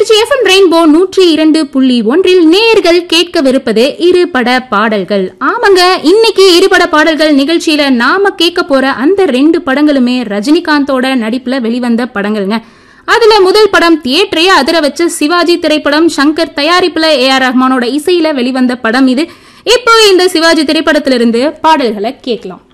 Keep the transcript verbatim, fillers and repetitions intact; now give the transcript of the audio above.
Trichy FM rainbow நூற்றி இரண்டு புள்ளி ஒன்றில் நேர்கள் கேட்கவிருப்பது இருபட பாடல்கள். ஆமாங்க, இன்னைக்கு இருபட பாடல்கள் நிகழ்ச்சியில நாம கேட்க போற அந்த ரெண்டு படங்களுமே ரஜினிகாந்தோட நடிப்புல வெளிவந்த படங்கள்ங்க. அதுல முதல் படம் தியேட்டரையே அதிர வச்ச சிவாஜி திரைப்படம். சங்கர் தயாரிப்புல ஏ ஆர் ரஹ்மானோட இசையில வெளிவந்த படம் இது. இப்போ இந்த சிவாஜி திரைப்படத்திலிருந்து பாடல்களை கேட்கலாம்.